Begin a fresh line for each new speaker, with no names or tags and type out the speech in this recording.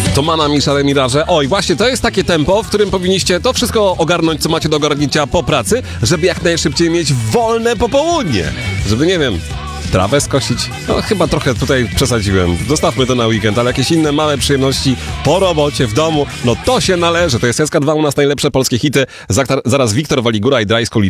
To Manami, Szare Miraże. Oj, właśnie, to jest takie tempo, w którym powinniście to wszystko ogarnąć, co macie do ogarnięcia po pracy, żeby jak najszybciej mieć wolne popołudnie. Żeby, nie wiem, trawę skosić. No, chyba trochę tutaj przesadziłem. Zostawmy to na weekend, ale jakieś inne małe przyjemności po robocie, w domu, no to się należy. To jest SK2, u nas najlepsze polskie hity. Zaraz Wiktor Waligura i Dry School.